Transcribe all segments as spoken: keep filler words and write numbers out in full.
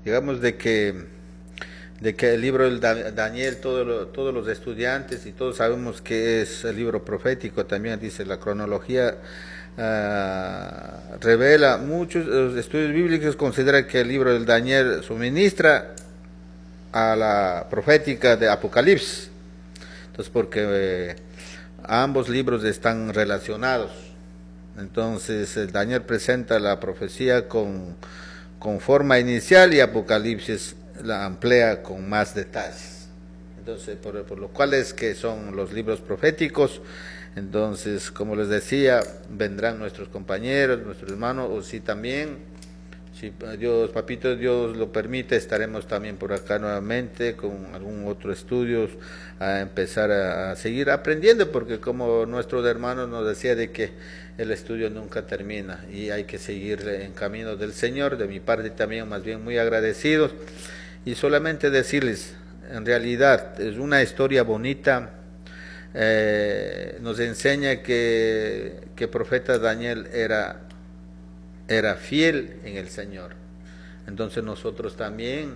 digamos de que, de que el libro del Daniel, todo lo, todos los estudiantes y todos sabemos que es el libro profético, también dice la cronología, uh, revela, muchos los estudios bíblicos consideran que el libro del Daniel suministra a la profética de Apocalipsis, entonces porque eh, ambos libros están relacionados. Entonces el Daniel presenta la profecía con, con forma inicial y Apocalipsis la amplía con más detalles. Entonces por, por lo cual es que son los libros proféticos. Entonces, como les decía, vendrán nuestros compañeros, nuestros hermanos, o si también, si Dios, papito Dios lo permite, estaremos también por acá nuevamente con algún otro estudio, a empezar a, a seguir aprendiendo, porque como nuestros hermanos nos decía de que el estudio nunca termina y hay que seguir en camino del Señor. De mi parte también, más bien muy agradecidos, y solamente decirles, en realidad es una historia bonita. Eh, nos enseña que que el profeta Daniel era era fiel en el Señor. Entonces nosotros también,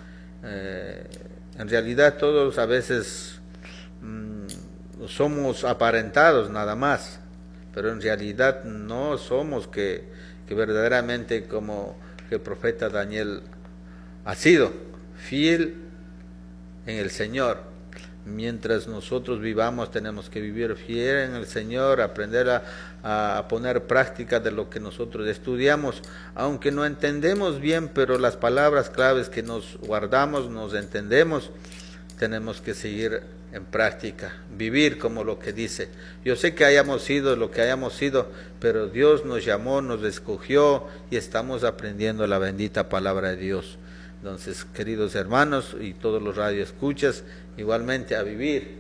eh, en realidad todos a veces mmm, somos aparentados nada más, pero en realidad no somos que, que verdaderamente como que el profeta Daniel ha sido fiel en el Señor. Mientras nosotros vivamos, tenemos que vivir fiel en el Señor, aprender a, a poner práctica de lo que nosotros estudiamos, aunque no entendemos bien, pero las palabras claves que nos guardamos, nos entendemos, tenemos que seguir en práctica, vivir como lo que dice. Yo sé que hayamos sido lo que hayamos sido, pero Dios nos llamó, nos escogió y estamos aprendiendo la bendita palabra de Dios. Entonces, queridos hermanos y todos los radioescuchas, igualmente a vivir,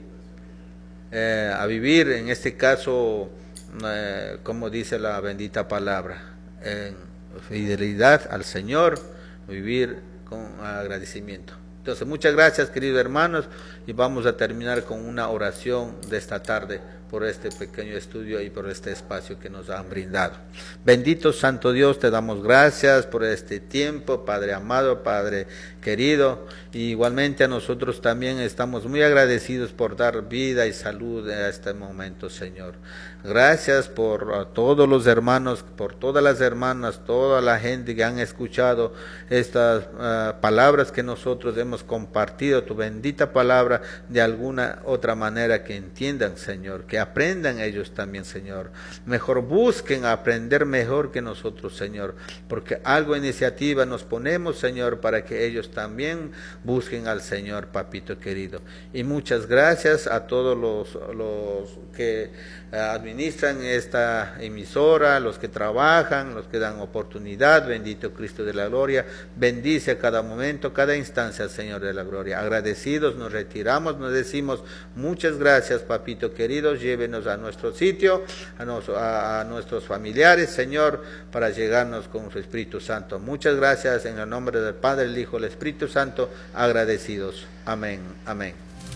eh, a vivir en este caso, eh, como dice la bendita palabra, en fidelidad al Señor, vivir con agradecimiento. Entonces, muchas gracias, queridos hermanos, y vamos a terminar con una oración de esta tarde por este pequeño estudio y por este espacio que nos han brindado. Bendito Santo Dios, te damos gracias por este tiempo, Padre amado, Padre querido, y igualmente a nosotros también estamos muy agradecidos por dar vida y salud a este momento, Señor. Gracias por a todos los hermanos, por todas las hermanas, toda la gente que han escuchado estas uh, palabras que nosotros hemos compartido, tu bendita palabra, de alguna otra manera que entiendan, Señor, que aprendan ellos también, Señor. Mejor busquen aprender mejor que nosotros, Señor, porque algo iniciativa nos ponemos, Señor, para que ellos también busquen al Señor, papito querido. Y muchas gracias a todos los, los que uh, administran esta emisora, los que trabajan, los que dan oportunidad. Bendito Cristo de la gloria, bendice a cada momento, cada instancia, Señor de la gloria. Agradecidos nos retiramos, nos decimos muchas gracias, papito querido. Llévenos a nuestro sitio, a, nos, a, a nuestros familiares, Señor, para llegarnos con su Espíritu Santo. Muchas gracias en el nombre del Padre, el Hijo, el Espíritu Santo, agradecidos. Amén, amén.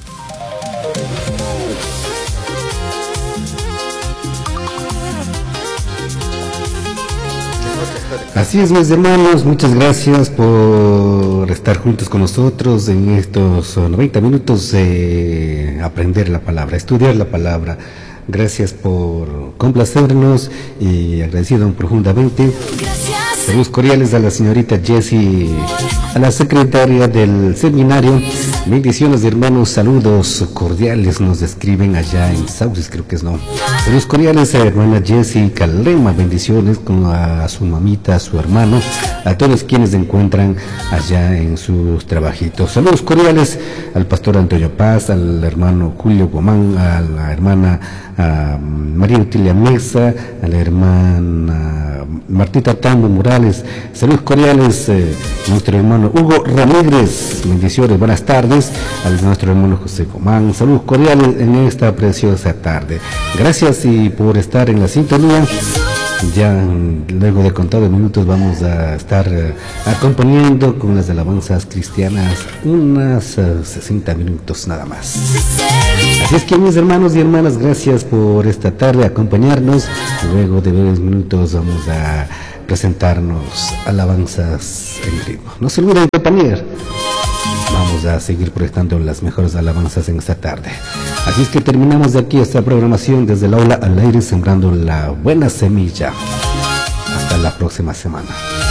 Así es, mis hermanos, muchas gracias por estar juntos con nosotros en estos noventa minutos de aprender la palabra, estudiar la palabra. Gracias por complacernos y agradecido profundamente. Saludos cordiales a la señorita Jessie, a la secretaria del seminario. Bendiciones, hermanos, saludos cordiales, nos escriben allá en Sauces, creo que es no. Saludos cordiales a la hermana Jessie Calema, bendiciones con a su mamita, a su hermano, a todos quienes se encuentran allá en sus trabajitos. Saludos cordiales al pastor Antonio Paz, al hermano Julio Gomán, a la hermana a María Utilia Mesa, a la hermana Martita Tambo Morales. Saludos cordiales eh, a nuestro hermano Hugo Ramírez, bendiciones, buenas tardes, a nuestro hermano José Gomán. Saludos cordiales en esta preciosa tarde. Gracias y por estar en la sintonía. Ya luego de contados minutos vamos a estar uh, acompañando con las alabanzas cristianas unas uh, sesenta minutos nada más. Así es que, mis hermanos y hermanas, gracias por esta tarde acompañarnos. Luego de varios minutos vamos a presentarnos alabanzas en ritmo. No se olviden de Panier. Vamos a seguir proyectando las mejores alabanzas en esta tarde. Así es que terminamos de aquí esta programación desde el aula al aire, sembrando la buena semilla. Hasta la próxima semana.